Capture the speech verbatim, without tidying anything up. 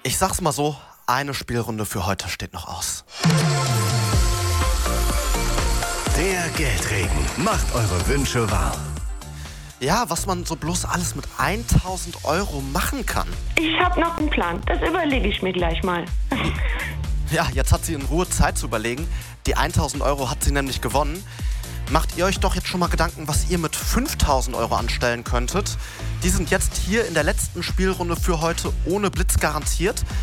Ich sag's mal so, eine Spielrunde für heute steht noch aus. Der Geldregen macht eure Wünsche wahr. Ja, was man so bloß alles mit tausend Euro machen kann. Ich habe noch einen Plan. Das überlege ich mir gleich mal. Ja, jetzt hat sie in Ruhe Zeit zu überlegen. Die tausend Euro hat sie nämlich gewonnen. Macht ihr euch doch jetzt schon mal Gedanken, was ihr mit fünftausend Euro anstellen könntet. Die sind jetzt hier in der letzten Spielrunde für heute ohne Blitz garantiert.